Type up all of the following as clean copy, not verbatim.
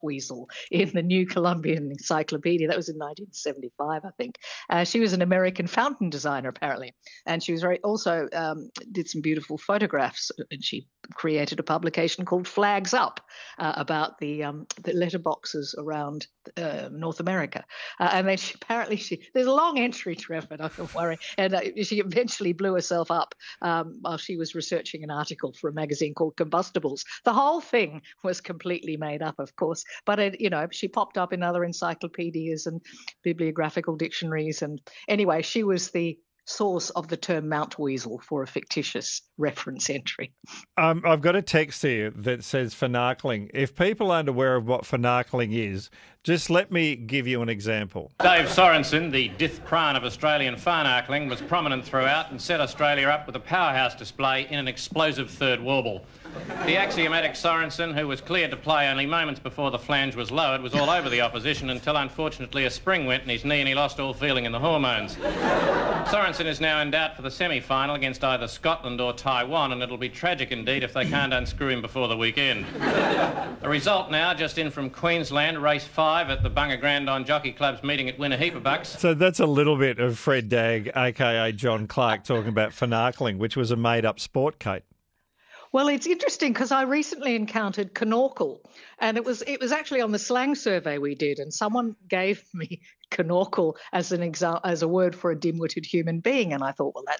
weasel in the New Columbian Encyclopedia. That was in 1975, I think. She was an American fountain designer, apparently, and she was also did some beautiful photographs. And she created a publication called Flags Up about the letterboxes around North America. And then there's a long entry, Trevor, don't worry. And she eventually blew herself up while she was researching an article for a magazine called Combustibles. The whole thing was completely made up, of course, but she popped up in other encyclopedias and bibliographical dictionaries. And anyway, she was the source of the term Mount Weasel for a fictitious reference entry. I've got a text here that says finarkling. If people aren't aware of what finarkling is, just let me give you an example. Dave Sorensen, the Dith Pran of Australian finarkling, was prominent throughout and set Australia up with a powerhouse display in an explosive third warble. The axiomatic Sorensen, who was cleared to play only moments before the flange was lowered, was all over the opposition until, unfortunately, a spring went in his knee and he lost all feeling in the hormones. Sorensen is now in doubt for the semi-final against either Scotland or Taiwan, and it'll be tragic indeed if they can't unscrew him before the weekend. The result now, just in from Queensland, race 5 at the Bunga Grandon Jockey Club's meeting at Winnaheepa. So that's a little bit of Fred Dagg, a.k.a. John Clark, talking about finarkling, which was a made-up sport, Kate. Well, it's interesting because I recently encountered canorcle, and it was actually on the slang survey we did, and someone gave me canorcle as a word for a dim-witted human being, and I thought, well,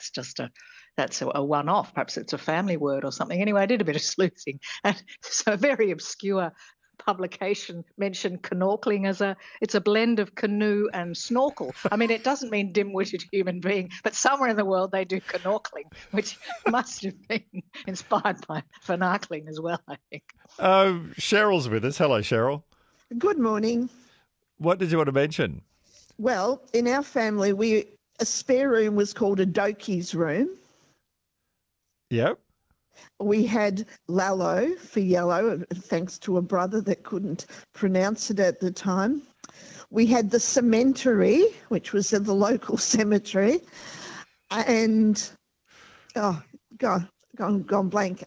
that's a one-off. Perhaps it's a family word or something. Anyway, I did a bit of sleuthing, and so a very obscure publication mentioned canorkling as it's a blend of canoe and snorkel. I mean, it doesn't mean dim-witted human being, but somewhere in the world they do canorkling, which must have been inspired by finarkling as well, I think. Cheryl's with us. Hello, Cheryl. Good morning. What did you want to mention? Well, in our family, a spare room was called a Doki's room. Yep. We had Lalo for yellow, thanks to a brother that couldn't pronounce it at the time. We had the cemetery, which was at the local cemetery. And, gone blank.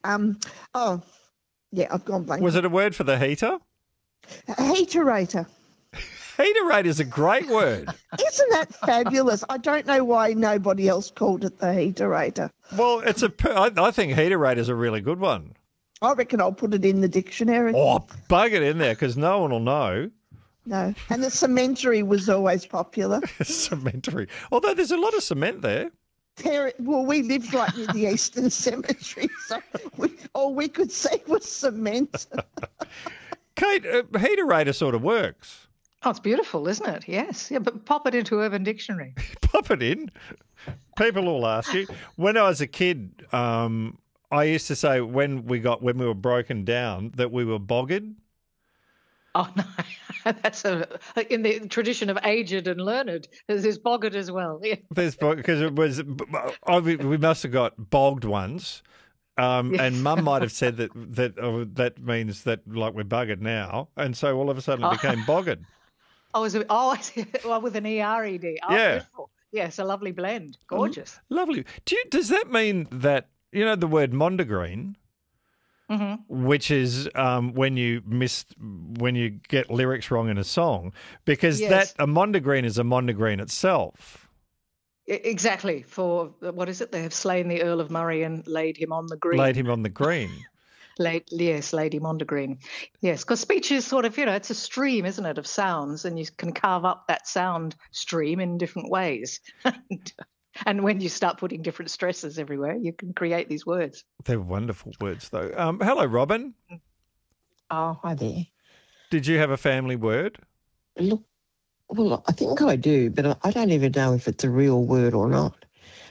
I've gone blank. Was it a word for the heater? A heaterator. Heaterator is a great word. Isn't that fabulous? I don't know why nobody else called it the heaterator. Well, I think heaterator is a really good one. I reckon I'll put it in the dictionary. Oh, bug it in there because no one will know. No. And the cemetery was always popular. Cemetery. Although there's a lot of cement there. We lived right near the Eastern Cemetery, so all we could see was cement. Kate, heaterator sort of works. Oh, it's beautiful, isn't it? Yes. Yeah, but pop it into Urban Dictionary. Pop it in. People will ask you. when I was a kid, I used to say when we were broken down that we were bogged. Oh, no. That's in the tradition of aged and learned. There's bogged as well. Yeah. Because we must have got bogged once. And Mum might have said that means that like we're buggered now. And so all of a sudden it became bogged. I see. Well, with an E-R-E-D. Oh, yeah. Beautiful. Yes, a lovely blend. Gorgeous. Lovely. Does that mean that, the word mondegreen, which is when you get lyrics wrong in a song, because a mondegreen is a mondegreen itself. Exactly. For, what is it? They have slain the Earl of Murray and laid him on the green. Laid him on the green. Lady Mondegreen. Yes, because speech is sort of, it's a stream, isn't it, of sounds, and you can carve up that sound stream in different ways. And when you start putting different stresses everywhere, you can create these words. They're wonderful words, though. Hello, Robin. Oh, hi there. Did you have a family word? Look, well, I think I do, but I don't even know if it's a real word or not.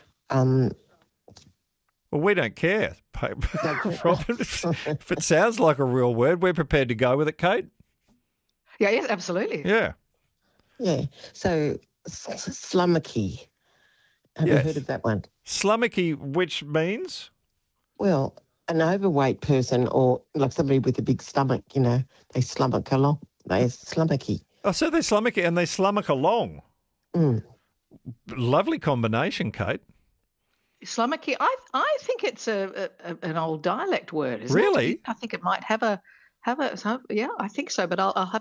Well, we don't care, Robin. If it sounds like a real word, we're prepared to go with it, Kate. Yeah, yes, absolutely. Yeah. Yeah. So, slummocky. Have you heard of that one? Slummocky, which means? Well, an overweight person or like somebody with a big stomach, they slummock along. They're slummocky. Oh, so they're slummocky and they slummock along. Mm. Lovely combination, Kate. Slummocky, I think it's an old dialect word, isn't really? it? I think it might have a Yeah, I think so, but I'll have